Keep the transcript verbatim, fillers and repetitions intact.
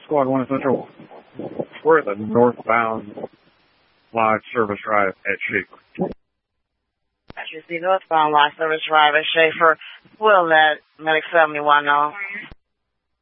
Squad one Central. We're at the northbound live service drive at Schaefer. As you see, northbound live service drive at Schaefer. We'll let Medic seventy-one know.